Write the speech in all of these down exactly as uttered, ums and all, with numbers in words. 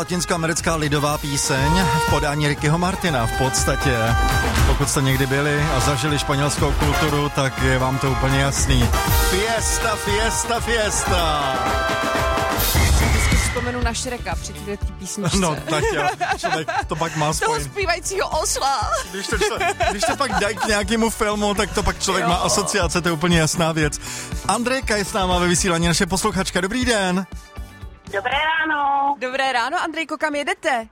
latinskoamerická lidová píseň v podání Rickyho Martina v podstatě. Pokud jste někdy byli a zažili španělskou kulturu, tak je vám to úplně jasný. Fiesta, fiesta, fiesta! Vždycky vzpomenu na Šreka při této písničce. No tak jo, člověk to pak má spojen. Toho zpívajícího osla. Když to, když to pak dají k nějakému filmu, tak to pak člověk jo. má asociace, to je úplně jasná věc. Andrejka je s náma ve vysílání, naše posluchačka. Dobrý den. Dobré ráno. Dobré ráno, Andrejko, kam jedete?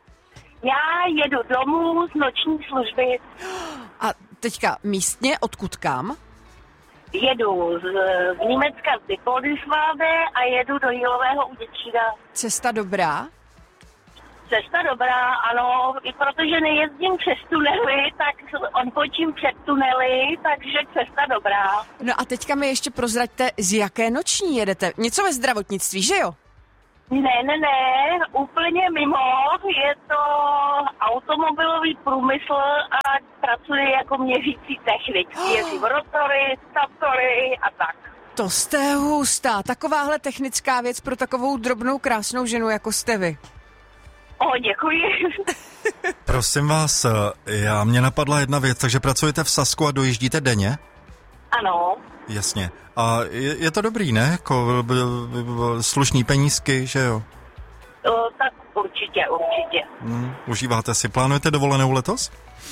Já jedu domů z noční služby. A teďka místně, odkud kam? Jedu z, z Německa z Dippoldswalde a jedu do Jílového u Děčína. Cesta dobrá? Cesta dobrá, ano, i protože nejezdím přes tunely, tak odbočím před tunely, takže cesta dobrá. No a teďka mi ještě prozraďte, z jaké noční jedete? Něco ve zdravotnictví, že jo? Ne, ne, ne, úplně mimo, je to automobilový průmysl a pracuji jako měřící technik. Měřím rotory, statory a tak. To jste hustá, takováhle technická věc pro takovou drobnou krásnou ženu, jako jste vy. O, děkuji. Prosím vás, já mě napadla jedna věc, takže pracujete v Sasku a dojíždíte denně? Ano. Jasně. A je, je to dobrý, ne? Jako b, b, b, slušný penízky, že jo? O, tak určitě, určitě. Hmm, užíváte si. Plánujete dovolenou letos?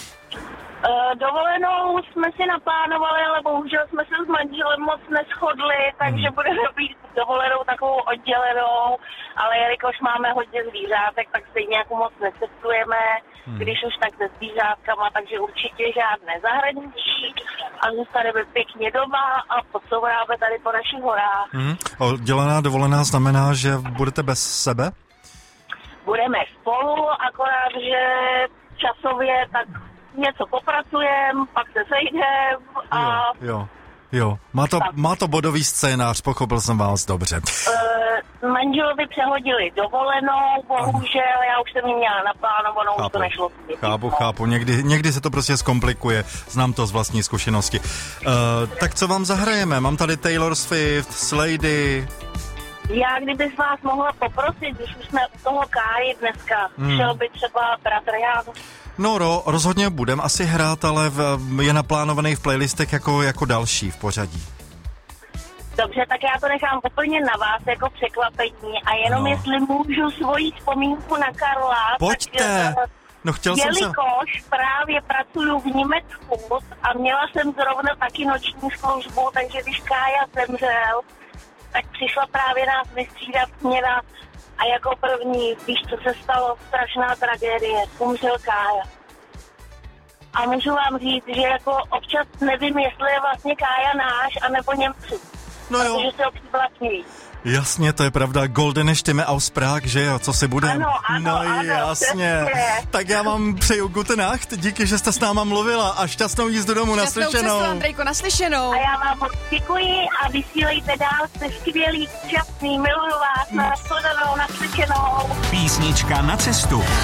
Uh, dovolenou jsme si naplánovali, ale bohužel jsme se s manželem moc neschodli, takže hmm. budeme být dovolenou takovou oddělenou, ale jelikož máme hodně zvířátek, tak stejně jako moc necestujeme, hmm. když už tak se zvířátkama, takže určitě žádné zahraničí a zůstaneme pěkně doma a podsouváme tady po našich horách. Hmm. Oddělená dovolená znamená, že budete bez sebe? Budeme spolu, akorát, že časově tak něco popracujeme, pak se sejdeme a... Jo, jo, jo. Má to, má to bodový scénář, pochopil jsem vás dobře. Uh, manželovi přehodili dovolenou, bohužel, já už jsem ji měla naplánovanou, už to nešlo. Chápu, chápu, někdy, někdy se to prostě zkomplikuje, znám to z vlastní zkušenosti. Uh, tak co vám zahrajeme? Mám tady Taylor Swift, Slady... Já kdybych vás mohla poprosit, když už jsme u toho Káji dneska, hmm. šel by třeba bratr Jan. No, ro, rozhodně budem asi hrát, ale v, je naplánovaný v playlistech jako, jako další v pořadí. Dobře, tak já to nechám úplně na vás jako překvapení a jenom no. jestli můžu svoji vzpomínku na Karla. Pojďte! Tak, no chtěl jsem se... Jelikož právě pracuju v Německu a měla jsem zrovna taky noční službu, takže když Kája zemřel, tak přišla právě nás vystřídat směna a jako první, víš, co se stalo, strašná tragédie, umřel Kája. A můžu vám říct, že jako občas nevím, jestli je vlastně Kája náš, anebo Němci. No jo. Protože se ho přivlastňují. Jasně, to je pravda. Goldene Stimme aus Prag, že jo, co si budem? Ano, ano, no ano, jasně. Přesně. Tak já vám přeju gute Nacht, díky, že jste s náma mluvila a šťastnou jízdu domů, šťastnou naslyšenou. Šťastnou cestu, Andrejko, naslyšenou. A já vám moc děkuji a vysílejte dál, jste skvělý, šťastný, miluju vás, na nashledanou, naslyšenou. Písnička na cestu.